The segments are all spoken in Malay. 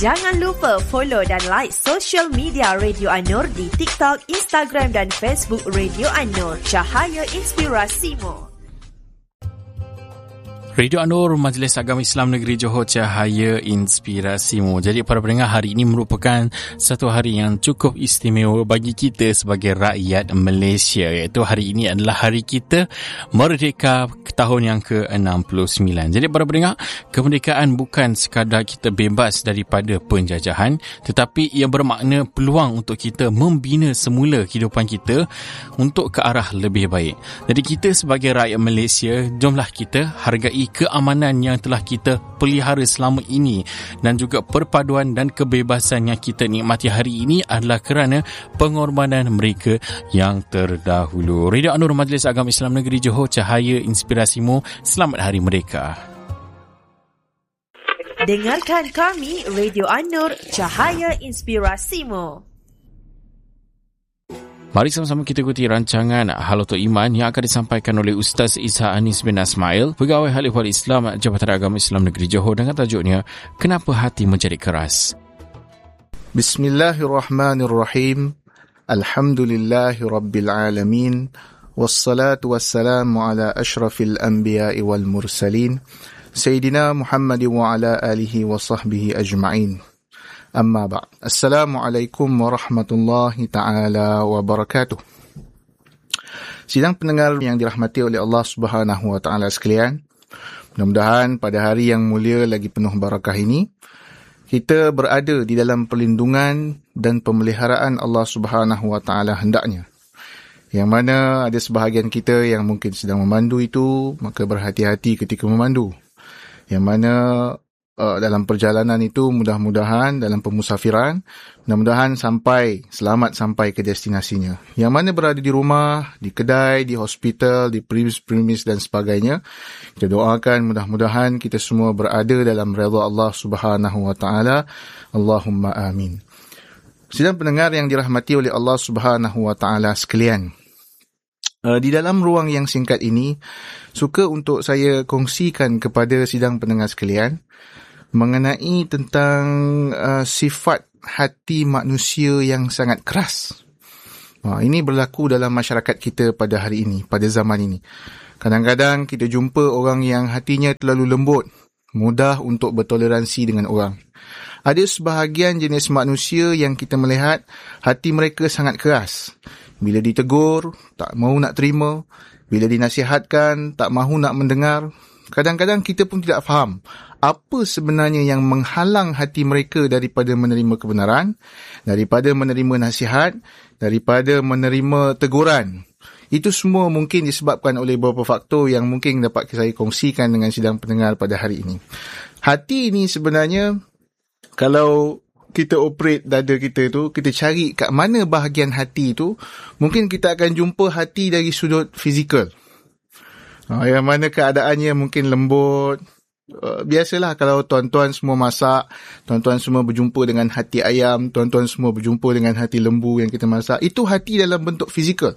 Jangan lupa follow dan like social media Radio An-Nur di TikTok, Instagram dan Facebook Radio An-Nur. Cahaya Inspirasimu. Radio An-Nur, Majlis Agama Islam Negeri Johor, Cahaya Inspirasimu. Jadi para pendengar, hari ini merupakan satu hari yang cukup istimewa bagi kita sebagai rakyat Malaysia, iaitu hari ini adalah hari kita merdeka tahun yang ke-69. Jadi para pendengar, kemerdekaan bukan sekadar kita bebas daripada penjajahan, tetapi ia bermakna peluang untuk kita membina semula kehidupan kita untuk ke arah lebih baik. Jadi kita sebagai rakyat Malaysia, jomlah kita hargai keamanan yang telah kita pelihara selama ini dan juga perpaduan dan kebebasan yang kita nikmati hari ini adalah kerana pengorbanan mereka yang terdahulu. Radio An-Nur, Majlis Agama Islam Negeri Johor, Cahaya Inspirasimu. Selamat Hari Merdeka. Dengarkan kami Radio An-Nur, Cahaya Inspirasimu. Mari sama-sama kita ikuti rancangan Haloto Iman yang akan disampaikan oleh Ustaz Isa Anis bin Asmail, Pegawai Halifah Islam Jabatan Agama Islam Negeri Johor, dengan tajuknya Kenapa Hati Menjadi Keras. Bismillahirrahmanirrahim. Alhamdulillahi Rabbil Alamin. Wassalatu wassalamu ala ashrafil anbiya'i wal mursalin. Sayyidina Muhammad wa ala alihi wa sahbihi ajma'in. Amma ba'd. Assalamualaikum warahmatullahi ta'ala wabarakatuh. Sidang pendengar yang dirahmati oleh Allah Subhanahu wa ta'ala sekalian, mudah-mudahan pada hari yang mulia lagi penuh barakah ini, kita berada di dalam perlindungan dan pemeliharaan Allah Subhanahu wa ta'ala hendaknya. Yang mana ada sebahagian kita yang mungkin sedang memandu itu, maka berhati-hati ketika memandu. Yang mana dalam perjalanan itu mudah-mudahan dalam pemusafiran, mudah-mudahan selamat sampai ke destinasinya. Yang mana berada di rumah, di kedai, di hospital, di premis dan sebagainya, kita doakan mudah-mudahan kita semua berada dalam redha Allah Subhanahu wa taala. Allahumma amin. Sidang pendengar yang dirahmati oleh Allah Subhanahu wa taala sekalian, di dalam ruang yang singkat ini, suka untuk saya kongsikan kepada sidang pendengar sekalian mengenai tentang sifat hati manusia yang sangat keras. Ini berlaku dalam masyarakat kita pada hari ini, pada zaman ini. Kadang-kadang kita jumpa orang yang hatinya terlalu lembut, mudah untuk bertoleransi dengan orang. Ada sebahagian jenis manusia yang kita melihat hati mereka sangat keras. Bila ditegur, tak mahu nak terima. Bila dinasihatkan, tak mahu nak mendengar. Kadang-kadang kita pun tidak faham apa sebenarnya yang menghalang hati mereka daripada menerima kebenaran, daripada menerima nasihat, daripada menerima teguran. Itu semua mungkin disebabkan oleh beberapa faktor yang mungkin dapat saya kongsikan dengan sidang pendengar pada hari ini. Hati ini sebenarnya, kalau kita operate dada kita tu, kita cari kat mana bahagian hati tu, mungkin kita akan jumpa hati dari sudut fizikal. Yang mana keadaannya mungkin lembut. Biasalah kalau tuan-tuan semua masak, tuan-tuan semua berjumpa dengan hati ayam, tuan-tuan semua berjumpa dengan hati lembu yang kita masak, itu hati dalam bentuk fizikal.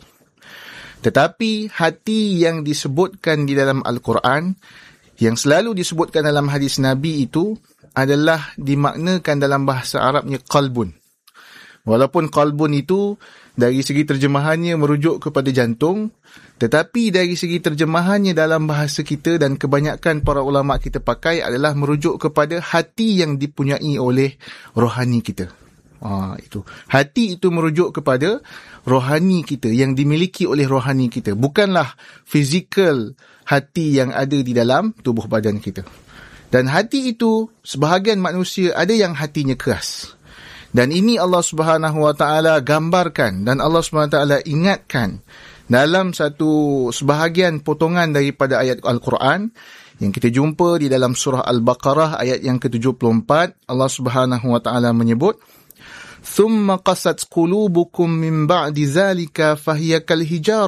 Tetapi hati yang disebutkan di dalam Al-Quran, yang selalu disebutkan dalam hadis Nabi itu adalah dimaknakan dalam bahasa Arabnya qalbun. Walaupun qalbun itu dari segi terjemahannya merujuk kepada jantung, tetapi dari segi terjemahannya dalam bahasa kita dan kebanyakan para ulama kita pakai adalah merujuk kepada hati yang dipunyai oleh rohani kita. Itu. Hati itu merujuk kepada rohani kita, yang dimiliki oleh rohani kita. Bukanlah fizikal hati yang ada di dalam tubuh badan kita. Dan hati itu, sebahagian manusia ada yang hatinya keras. Dan ini Allah Subhanahu wa taala gambarkan dan Allah Subhanahu wa taala ingatkan dalam satu sebahagian potongan daripada ayat Al-Quran yang kita jumpa di dalam surah Al-Baqarah ayat yang ke-74. Allah Subhanahu wa taala menyebut, "Thumma qasat qulubukum min ba'di zalika fahiya kal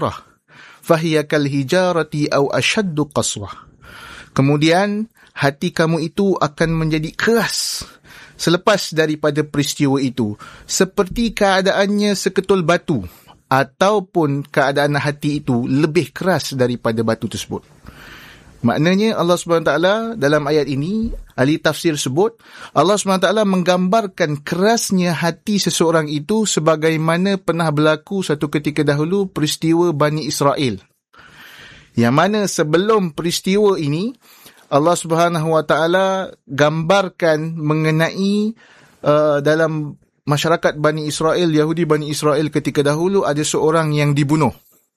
hijarati aw ashaddu qaswah." Kemudian hati kamu itu akan menjadi keras selepas daripada peristiwa itu, seperti keadaannya seketul batu, ataupun keadaan hati itu lebih keras daripada batu tersebut. Maknanya Allah SWT dalam ayat ini, ahli tafsir sebut, Allah SWT menggambarkan kerasnya hati seseorang itu sebagaimana pernah berlaku satu ketika dahulu peristiwa Bani Israel. Yang mana sebelum peristiwa ini, Allah SWT gambarkan mengenai dalam masyarakat Bani Israel, Yahudi Bani Israel ketika dahulu ada seorang yang dibunuh.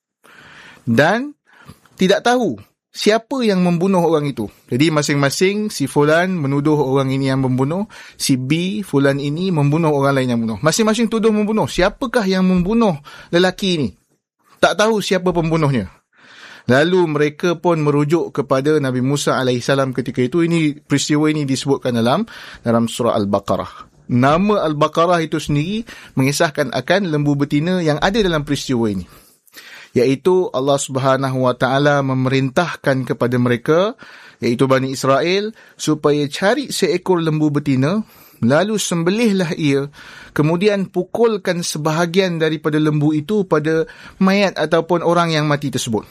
Dan tidak tahu siapa yang membunuh orang itu. Jadi masing-masing si Fulan menuduh orang ini yang membunuh, si B, Fulan ini membunuh orang lain yang membunuh. Masing-masing tuduh membunuh. Siapakah yang membunuh lelaki ini? Tak tahu siapa pembunuhnya. Lalu mereka pun merujuk kepada Nabi Musa AS ketika itu. Peristiwa ini disebutkan dalam surah Al-Baqarah. Nama Al-Baqarah itu sendiri mengisahkan akan lembu betina yang ada dalam peristiwa ini. Iaitu Allah Subhanahu Wa Taala memerintahkan kepada mereka, iaitu Bani Israel, supaya cari seekor lembu betina, lalu sembelihlah ia, kemudian pukulkan sebahagian daripada lembu itu pada mayat ataupun orang yang mati tersebut.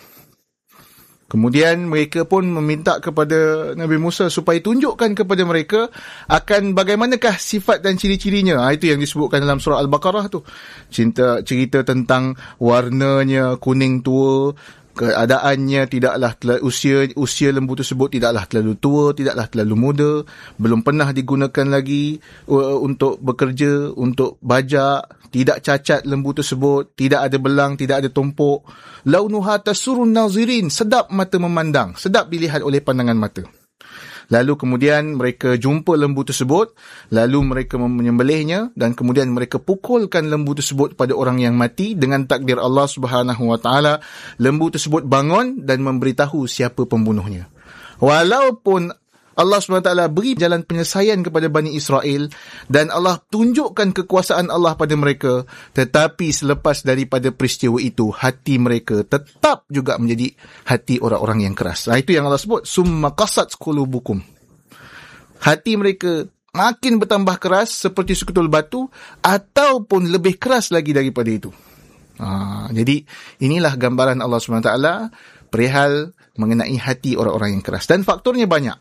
Kemudian mereka pun meminta kepada Nabi Musa supaya tunjukkan kepada mereka akan bagaimanakah sifat dan ciri-cirinya. Itu yang disebutkan dalam surah Al-Baqarah tu. Cerita tentang warnanya kuning tua, keadaannya tidaklah usia lembu tersebut tidaklah terlalu tua, tidaklah terlalu muda, belum pernah digunakan lagi untuk bekerja, untuk bajak, tidak cacat lembu tersebut, tidak ada belang, tidak ada tumpuk. Launuha tasurun nazirin, sedap mata memandang, sedap dilihat oleh pandangan mata. Lalu kemudian mereka jumpa lembu tersebut, lalu mereka menyembelihnya dan kemudian mereka pukulkan lembu tersebut pada orang yang mati. Dengan takdir Allah Subhanahu Wa Taala, lembu tersebut bangun dan memberitahu siapa pembunuhnya. Walaupun Allah SWT beri jalan penyelesaian kepada Bani Israel dan Allah tunjukkan kekuasaan Allah pada mereka, tetapi selepas daripada peristiwa itu, hati mereka tetap juga menjadi hati orang-orang yang keras. Itu yang Allah sebut, summa qasat qulubukum. Hati mereka makin bertambah keras seperti sekutul batu ataupun lebih keras lagi daripada itu. Jadi inilah gambaran Allah SWT perihal mengenai hati orang-orang yang keras. Dan faktornya banyak.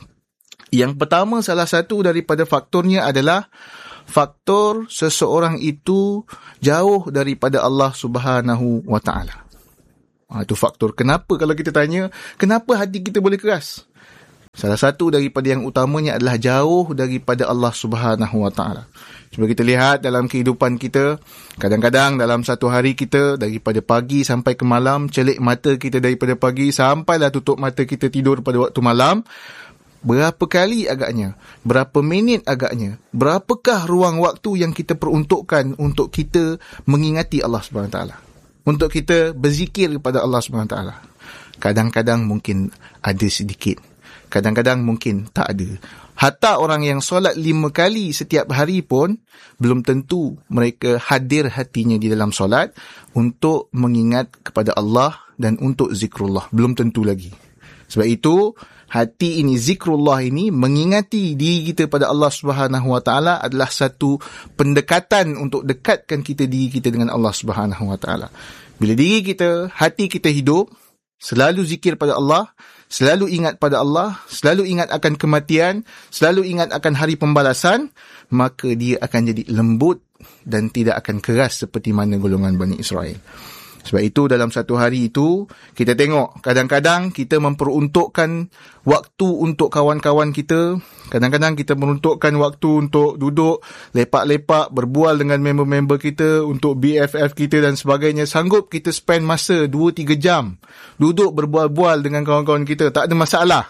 Yang pertama, salah satu daripada faktornya adalah faktor seseorang itu jauh daripada Allah Subhanahu Wa Taala. Itu faktor. Kenapa kalau kita tanya, kenapa hati kita boleh keras? Salah satu daripada yang utamanya adalah jauh daripada Allah Subhanahu Wa Taala. Cuba kita lihat dalam kehidupan kita, kadang-kadang dalam satu hari kita daripada pagi sampai ke malam, celik mata kita daripada pagi sampailah tutup mata kita tidur pada waktu malam. Berapa kali agaknya, berapa minit agaknya, berapakah ruang waktu yang kita peruntukkan untuk kita mengingati Allah SWT, untuk kita berzikir kepada Allah SWT. Kadang-kadang mungkin ada sedikit, kadang-kadang mungkin tak ada. Hatta orang yang solat 5 kali setiap hari pun belum tentu mereka hadir hatinya di dalam solat untuk mengingat kepada Allah dan untuk zikrullah. Belum tentu lagi. Sebab itu hati ini, zikrullah ini, mengingati diri kita pada Allah Subhanahu Wa Taala adalah satu pendekatan untuk dekatkan diri kita dengan Allah Subhanahu Wa Taala. Bila diri kita, hati kita hidup, selalu zikir pada Allah, selalu ingat pada Allah, selalu ingat akan kematian, selalu ingat akan hari pembalasan, maka dia akan jadi lembut dan tidak akan keras seperti mana golongan Bani Israel. Sebab itu dalam satu hari itu, kita tengok kadang-kadang kita memperuntukkan waktu untuk kawan-kawan kita. Kadang-kadang kita meruntukkan waktu untuk duduk, lepak-lepak, berbual dengan member-member kita, untuk BFF kita dan sebagainya. Sanggup kita spend masa 2-3 jam duduk berbual-bual dengan kawan-kawan kita. Tak ada masalah.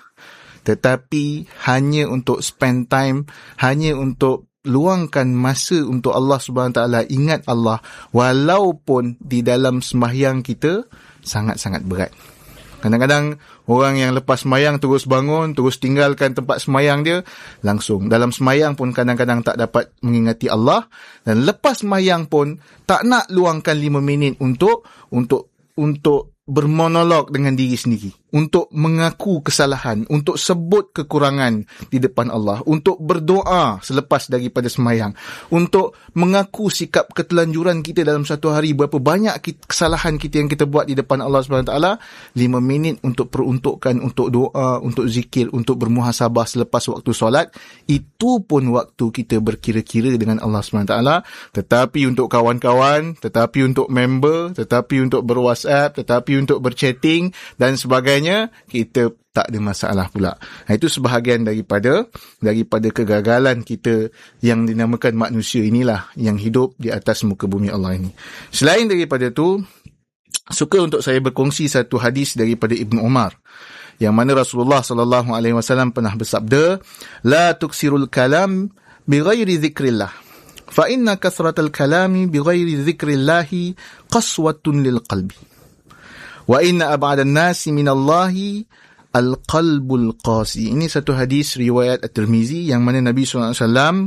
Tetapi hanya untuk spend time, hanya untuk luangkan masa untuk Allah SWT, ingat Allah, walaupun di dalam sembahyang kita sangat-sangat berat. Kadang-kadang orang yang lepas sembahyang terus bangun, terus tinggalkan tempat sembahyang dia, langsung dalam sembahyang pun kadang-kadang tak dapat mengingati Allah, dan lepas sembahyang pun tak nak luangkan 5 minit untuk bermonolog dengan diri sendiri. untuk mengaku kesalahan, untuk sebut kekurangan di depan Allah, untuk berdoa selepas daripada semayang, untuk mengaku sikap ketelanjuran kita dalam satu hari, berapa banyak kesalahan kita yang kita buat di depan Allah SWT. 5 minit untuk peruntukkan untuk doa, untuk zikir, untuk bermuhasabah selepas waktu solat. Itu pun waktu kita berkira-kira dengan Allah SWT. Tetapi untuk kawan-kawan, tetapi untuk member, tetapi untuk ber-WhatsApp, tetapi untuk berchatting dan sebagainya, kita tak ada masalah pula. Itu sebahagian daripada kegagalan kita yang dinamakan manusia inilah, yang hidup di atas muka bumi Allah ini. Selain daripada tu, suka untuk saya berkongsi satu hadis daripada Ibnu Umar, yang mana Rasulullah SAW pernah bersabda, la tuksirul kalam bighairi zikrillah, fa inna kasratal kalami bighairi zikrillahi qaswatun lil qalbi. Wa inna ab'adan nasi minallahi al-qalbul qasi. Ini satu hadis riwayat At-Tirmizi, yang mana Nabi SAW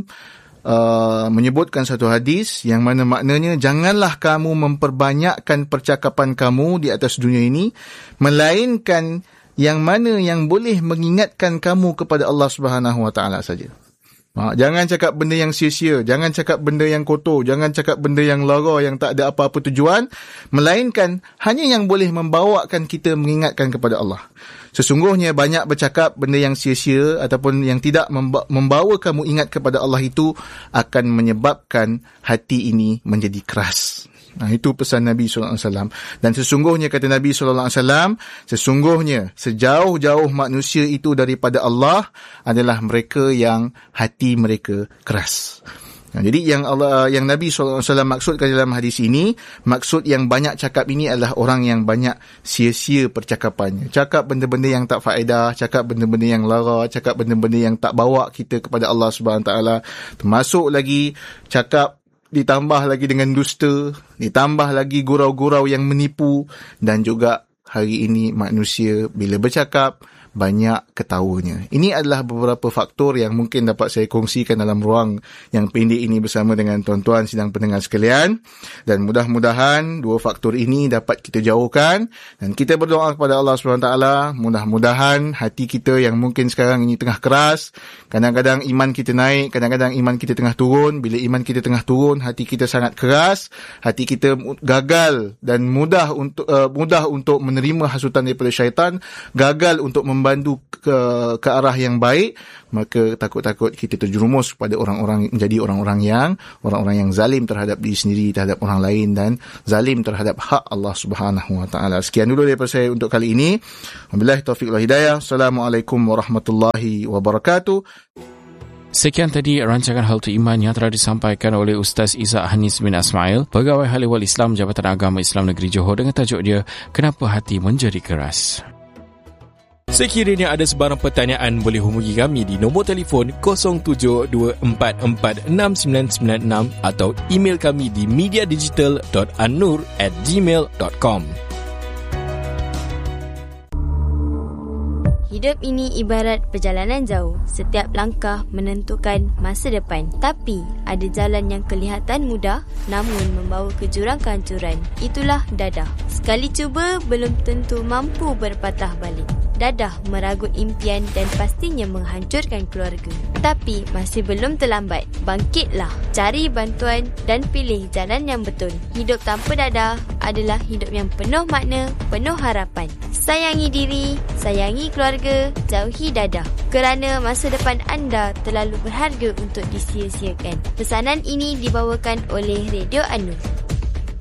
menyebutkan satu hadis yang mana maknanya, janganlah kamu memperbanyakkan percakapan kamu di atas dunia ini, melainkan yang mana yang boleh mengingatkan kamu kepada Allah Subhanahu Wa Taala saja. Jangan cakap benda yang sia-sia, jangan cakap benda yang kotor, jangan cakap benda yang lara, yang tak ada apa-apa tujuan, melainkan hanya yang boleh membawakan kita mengingatkan kepada Allah. Sesungguhnya banyak bercakap benda yang sia-sia ataupun yang tidak membawa kamu ingat kepada Allah itu akan menyebabkan hati ini menjadi keras. Itu pesan Nabi SAW. Dan sesungguhnya, kata Nabi SAW, sesungguhnya sejauh-jauh manusia itu daripada Allah adalah mereka yang hati mereka keras. Jadi yang Nabi SAW maksudkan dalam hadis ini, maksud yang banyak cakap ini adalah orang yang banyak sia-sia percakapannya. Cakap benda-benda yang tak faedah, cakap benda-benda yang lara, cakap benda-benda yang tak bawa kita kepada Allah SWT. Termasuk lagi cakap ditambah lagi dengan dusta, ditambah lagi gurau-gurau yang menipu, dan juga hari ini manusia bila bercakap banyak ketawanya. Ini adalah beberapa faktor yang mungkin dapat saya kongsikan dalam ruang yang pendek ini bersama dengan tuan-tuan sidang pendengar sekalian, dan mudah-mudahan dua faktor ini dapat kita jauhkan, dan kita berdoa kepada Allah SWT, mudah-mudahan hati kita yang mungkin sekarang ini tengah keras, kadang-kadang iman kita naik, kadang-kadang iman kita tengah turun. Bila iman kita tengah turun, hati kita sangat keras, hati kita gagal dan mudah untuk menerima hasutan daripada syaitan, gagal untuk membantu ke arah yang baik, maka takut-takut kita terjerumus kepada menjadi orang-orang yang zalim terhadap diri sendiri, terhadap orang lain, dan zalim terhadap hak Allah Subhanahu Wa Taala. Sekian dulu daripada saya untuk kali ini. Wabillahi taufiq wal hidayah. Assalamualaikum warahmatullahi wabarakatuh. Sekian tadi rancangan Hal Tu Iman yang telah disampaikan oleh Ustaz Izzat Hanis bin Asmail, Pegawai Hal Ehwal Islam Jabatan Agama Islam Negeri Johor, dengan tajuk dia, Kenapa Hati Menjadi Keras. Sekiranya ada sebarang pertanyaan, boleh hubungi kami di nombor telefon 0724469996 atau email kami di mediadigital.annur@gmail.com. Hidup ini ibarat perjalanan jauh. Setiap langkah menentukan masa depan. Tapi ada jalan yang kelihatan mudah namun membawa ke jurang kehancuran. Itulah dadah. Sekali cuba belum tentu mampu berpatah balik. Dadah meragut impian dan pastinya menghancurkan keluarga. Tapi masih belum terlambat. Bangkitlah, cari bantuan dan pilih jalan yang betul. Hidup tanpa dadah adalah hidup yang penuh makna, penuh harapan. Sayangi diri, sayangi keluarga, jauhi dadah. Kerana masa depan anda terlalu berharga untuk disia-siakan. Pesanan ini dibawakan oleh Radio Annur.